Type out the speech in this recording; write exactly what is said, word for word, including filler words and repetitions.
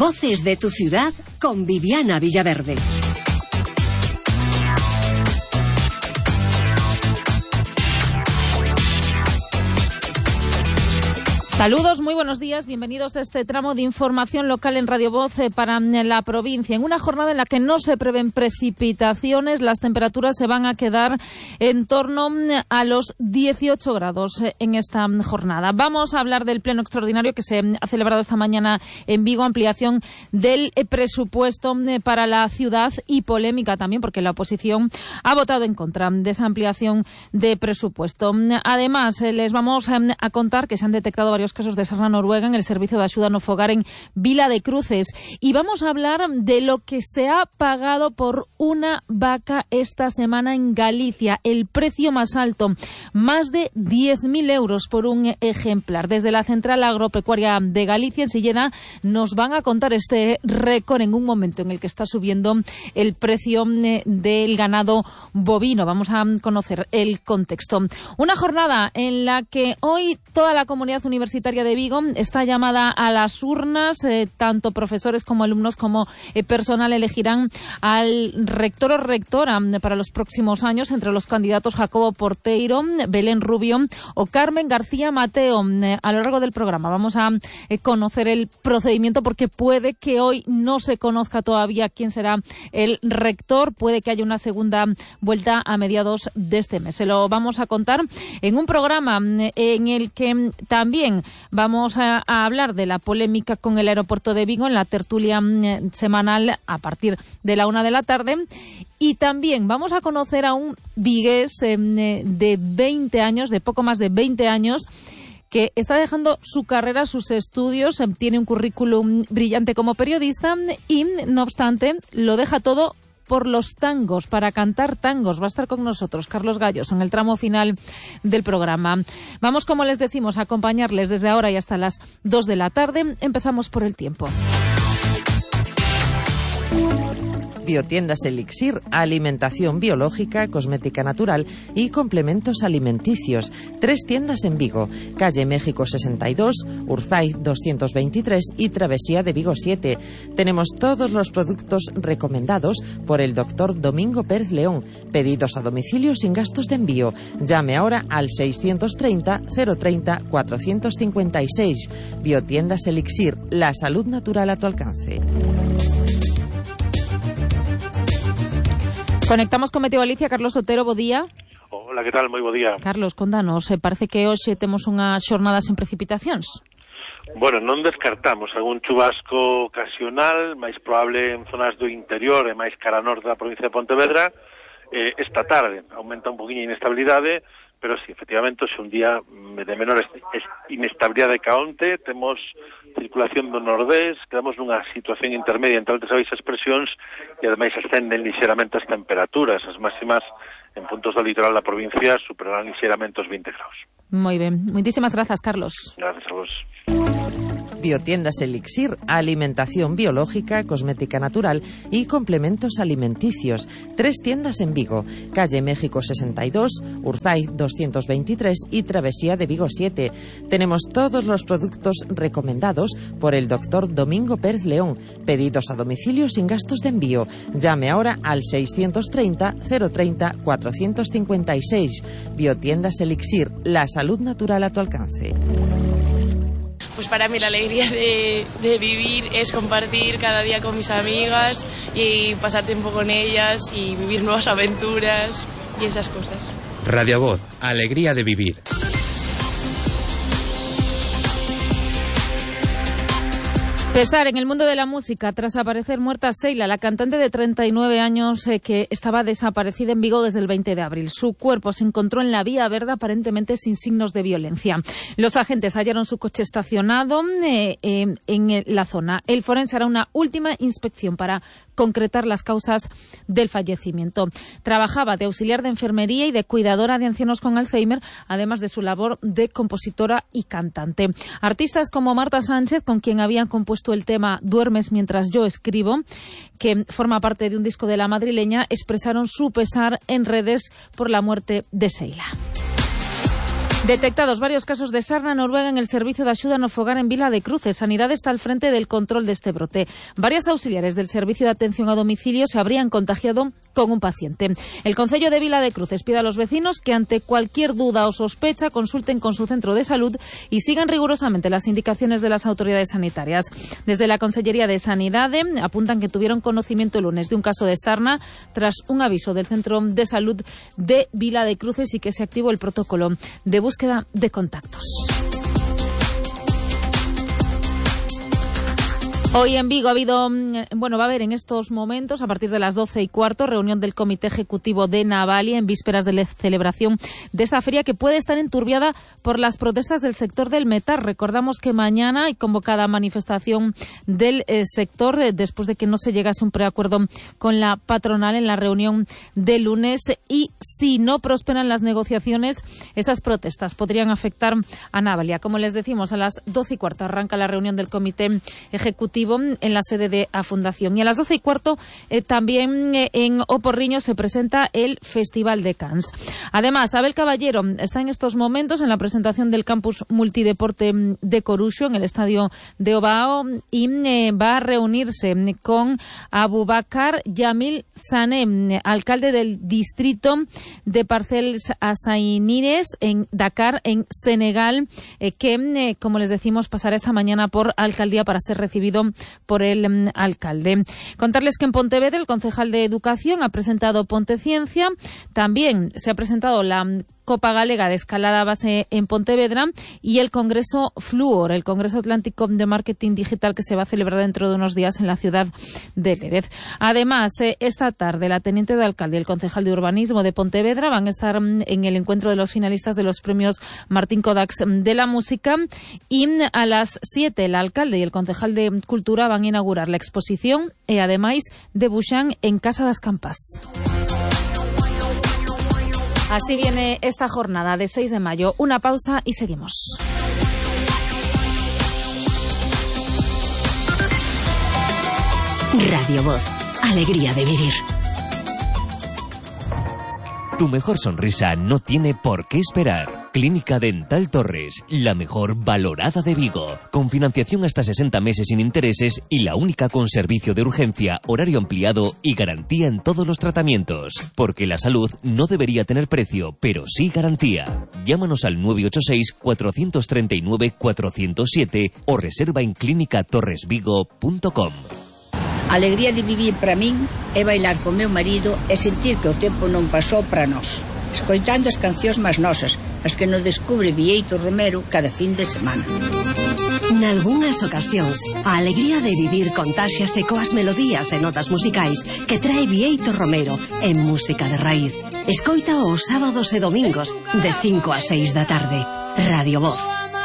Voces de tu ciudad con Viviana Villaverde. Saludos, muy buenos días, bienvenidos a este tramo de información local en Radio Voz para la provincia. En una jornada en la que no se prevén precipitaciones, las temperaturas se van a quedar en torno a los dieciocho grados en esta jornada. Vamos a hablar del pleno extraordinario que se ha celebrado esta mañana en Vigo, ampliación del presupuesto para la ciudad y polémica también porque la oposición ha votado en contra de esa ampliación de presupuesto. Además, les vamos a contar que se han detectado varios casos de sarna noruega en el servicio de axuda no fogar en Vila de Cruces. Y vamos a hablar de lo que se ha pagado por una vaca esta semana en Galicia. El precio más alto, más de diez mil euros por un ejemplar. Desde la Central Agropecuaria de Galicia, en Silleda, nos van a contar este récord en un momento en el que está subiendo el precio del ganado bovino. Vamos a conocer el contexto. Una jornada en la que hoy toda la comunidad universitaria de Vigo está llamada a las urnas. Eh, tanto profesores como alumnos como eh, personal elegirán al rector o rectora para los próximos años. Entre los candidatos Jacobo Porteiro, Belén Rubio o Carmen García Mateo. Eh, a lo largo del programa vamos a eh, conocer el procedimiento porque puede que hoy no se conozca todavía quién será el rector. Puede que haya una segunda vuelta a mediados de este mes. Se lo vamos a contar en un programa eh, en el que también vamos a, a hablar de la polémica con el aeropuerto de Vigo en la tertulia eh, semanal a partir de la una de la tarde. Y también vamos a conocer a un vigués eh, de veinte años, de poco más de veinte años, que está dejando su carrera, sus estudios, eh, tiene un currículum brillante como periodista y, no obstante, lo deja todo por los tangos, para cantar tangos. Va a estar con nosotros Carlos Gallos en el tramo final del programa. Vamos, como les decimos, a acompañarles desde ahora y hasta las dos de la tarde. Empezamos por el tiempo. Biotiendas Elixir, alimentación biológica, cosmética natural y complementos alimenticios. Tres tiendas en Vigo, calle México sesenta y dos, Urzaiz doscientos veintitrés y Travesía de Vigo siete. Tenemos todos los productos recomendados por el doctor Domingo Pérez León. Pedidos a domicilio sin gastos de envío. Llame ahora al seiscientos treinta, cero treinta, cuatrocientos cincuenta y seis. Biotiendas Elixir, la salud natural a tu alcance. Conectamos con Meteo Galicia. Carlos Otero, bo día. Hola, que tal? Moi bo día. Carlos, contanos, parece que hoxe temos unha xornada sen precipitacións. Bueno, non descartamos algún chubasco ocasional, máis probable en zonas do interior e máis cara norte da provincia de Pontevedra. Eh, esta tarde aumenta un poquinho a inestabilidade, pero sí, efectivamente, é un día de menor inestabilidade que onte. Temos circulación do nordés, quedamos nunha situación intermedia entre altas e baixas presións e ademais ascenden lixeramente as temperaturas. As máximas en puntos do litoral da provincia superarán lixeramente os vinte graus. Moi ben, moitísimas grazas, Carlos. Gracias a vos. Biotiendas Elixir, alimentación biológica, cosmética natural y complementos alimenticios. Tres tiendas en Vigo, calle México sesenta y dos, Urzaiz doscientos veintitrés y Travesía de Vigo siete. Tenemos todos los productos recomendados por el doctor Domingo Pérez León. Pedidos a domicilio sin gastos de envío. Llame ahora al seiscientos treinta, cero treinta, cuatrocientos cincuenta y seis. Biotiendas Elixir, la salud natural a tu alcance. Pues para mí la alegría de, de vivir es compartir cada día con mis amigas y pasar tiempo con ellas y vivir nuevas aventuras y esas cosas. Radio Voz, alegría de vivir. Pesar en el mundo de la música tras aparecer muerta Seila, la cantante de treinta y nueve años eh, que estaba desaparecida en Vigo desde el veinte de abril. Su cuerpo se encontró en la Vía Verde aparentemente sin signos de violencia. Los agentes hallaron su coche estacionado eh, eh, en la zona. El forense hará una última inspección para concretar las causas del fallecimiento. Trabajaba de auxiliar de enfermería y de cuidadora de ancianos con Alzheimer, además de su labor de compositora y cantante. Artistas como Marta Sánchez, con quien habían compuesto el tema Duermes mientras yo escribo, que forma parte de un disco de la madrileña, expresaron su pesar en redes por la muerte de Seila. Detectados varios casos de sarna noruega en el servicio de axuda no fogar en Vila de Cruces. Sanidade está al frente del control de este brote. Varias auxiliares del servicio de atención a domicilio se habrían contagiado con un paciente. El Concello de Vila de Cruces pide a los vecinos que ante cualquier duda o sospecha consulten con su centro de salud y sigan rigurosamente las indicaciones de las autoridades sanitarias. Desde la Consellería de Sanidade apuntan que tuvieron conocimiento el lunes de un caso de sarna tras un aviso del Centro de Salud de Vila de Cruces y que se activó el protocolo de búsqueda búsqueda de contactos. Hoy en Vigo ha habido, bueno, va a haber en estos momentos, a partir de las doce y cuarto, reunión del Comité Ejecutivo de Navalia en vísperas de la celebración de esta feria que puede estar enturbiada por las protestas del sector del metal. Recordamos que mañana hay convocada manifestación del eh, sector eh, después de que no se llegase a un preacuerdo con la patronal en la reunión de lunes y si no prosperan las negociaciones, esas protestas podrían afectar a Navalia. Como les decimos, a las doce y cuarto arranca la reunión del Comité Ejecutivo en la sede de A Fundación. Y a las doce y cuarto eh, también eh, en Oporriño se presenta el Festival de Cans. Además, Abel Caballero está en estos momentos en la presentación del campus multideporte de Coruxo en el estadio de Obao y eh, va a reunirse con Abubakar Yamil Sané, alcalde del distrito de Parcels Asainires en Dakar, en Senegal, eh, que, eh, como les decimos, pasará esta mañana por alcaldía para ser recibido por el um, alcalde. Contarles que en Pontevedra el concejal de Educación ha presentado Ponteciencia, también se ha presentado la um, Copa Galega de Escalada Base en Pontevedra y el Congreso Fluor, el Congreso Atlántico de Marketing Digital que se va a celebrar dentro de unos días en la ciudad de Lérez. Además, eh, esta tarde la teniente de alcalde y el concejal de Urbanismo de Pontevedra van a estar mm, en el encuentro de los finalistas de los premios Martín Kodax de la música y mm, a las siete el alcalde y el concejal de Cultura van a inaugurar la exposición e además de Buxán en Casa das Campas. Así viene esta jornada de seis de mayo. Una pausa y seguimos. Radio Voz. Alegría de vivir. Tu mejor sonrisa no tiene por qué esperar. Clínica Dental Torres, la mejor valorada de Vigo. Con financiación hasta sesenta meses sin intereses y la única con servicio de urgencia, horario ampliado y garantía en todos los tratamientos. Porque la salud no debería tener precio, pero sí garantía. Llámanos al nueve ocho seis, cuatro tres nueve, cuatro cero siete o reserva en clínica torres vigo punto com. A alegría de vivir para min é bailar con meu marido e sentir que o tempo non pasou para nós, escoitando as cancións máis nosas, as que nos descubre Bieito Romero cada fin de semana. Nalgúnas ocasións, a alegría de vivir contáxiase coas melodías e notas musicais que trae Bieito Romero en música de raíz. Escoita os sábados e domingos de cinco a seis da tarde. Radio Voz.